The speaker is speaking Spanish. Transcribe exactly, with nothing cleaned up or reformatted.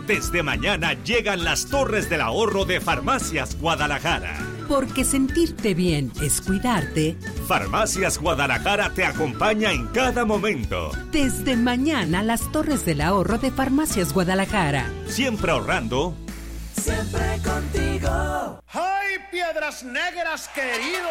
Desde mañana llegan las Torres del Ahorro de Farmacias Guadalajara. Porque sentirte bien es cuidarte. Farmacias Guadalajara te acompaña en cada momento. Desde mañana las Torres del Ahorro de Farmacias Guadalajara. Siempre ahorrando. Siempre contigo. ¡Ay, Piedras Negras, querido!